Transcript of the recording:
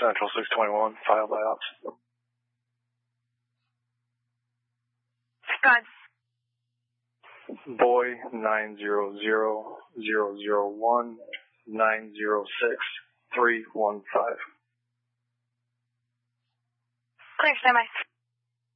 Central 621, file by ops. Go ahead. Boy 9001001906315. Clear, stand by.